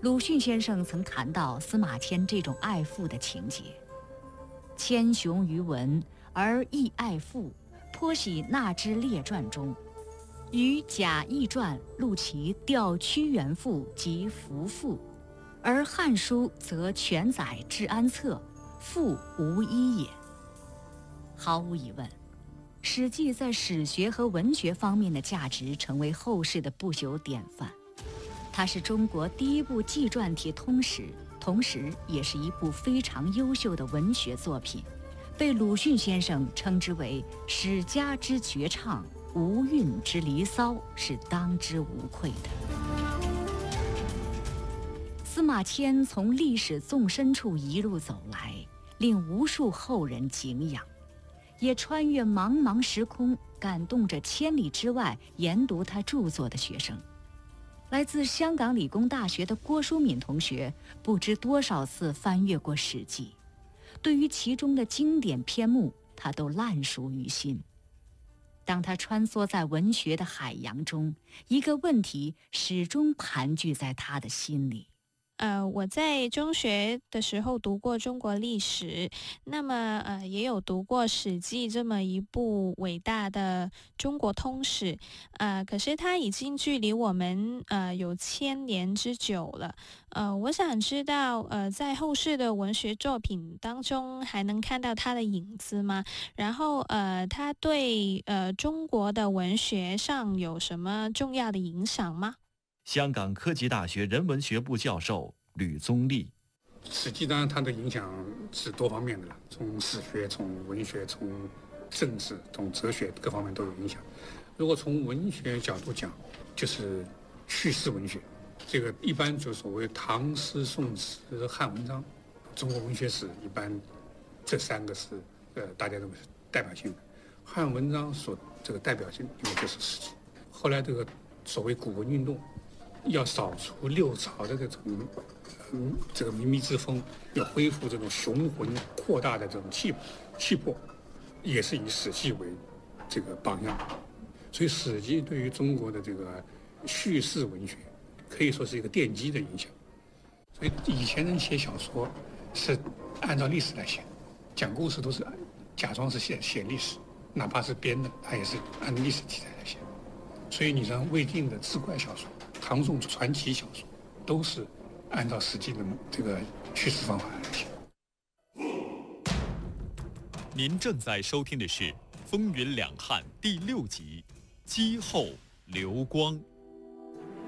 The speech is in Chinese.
鲁迅先生曾谈到司马迁这种爱父的情节：谦雄于文而亦爱父，颇喜纳之列传中。于贾谊传录其调屈原父及扶父，而《汉书》则全载治安策，父无一也。毫无疑问，《史记》在史学和文学方面的价值成为后世的不朽典范。它是中国第一部纪传体通史，同时也是一部非常优秀的文学作品，被鲁迅先生称之为史家之绝唱，无韵之离骚，是当之无愧的。司马迁从历史纵深处一路走来，令无数后人敬仰，也穿越茫茫时空，感动着千里之外研读他著作的学生。来自香港理工大学的郭淑敏同学，不知多少次翻阅过《史记》，对于其中的经典篇目，他都烂熟于心。当他穿梭在文学的海洋中，一个问题始终盘踞在他的心里。 我在中学的时候读过中国历史，那么也有读过《史记》这么一部伟大的中国通史，可是它已经距离我们有1000年之久了。我想知道在后世的文学作品当中还能看到它的影子吗？然后它对中国的文学上有什么重要的影响吗？ 香港科技大学人文学部教授吕宗立。 史记当然它的影响是多方面的了，从史学、从文学、从政治、从哲学各方面都有影响。如果从文学角度讲，就是叙事文学，这个一般就所谓唐诗、宋词、汉文章。中国文学史一般这3个是大家认为是代表性的。汉文章所这个代表性因为就是史记。后来这个所谓古文运动，要扫除六朝的这种这个靡靡之风，要恢复这种雄浑扩大的这种气魄，也是以《史记》为这个榜样。所以《史记》对于中国的这个叙事文学可以说是一个奠基的影响。所以以前人写小说是按照历史来写，讲故事都是假装是写历史，哪怕是编的，他也是按历史题材来写。所以你像魏晋的志怪小说、唐宋传奇小说，都是按照《史记》的这个叙事方法来写。 您正在收听的是《风云两汉》第6集《姬后刘光》。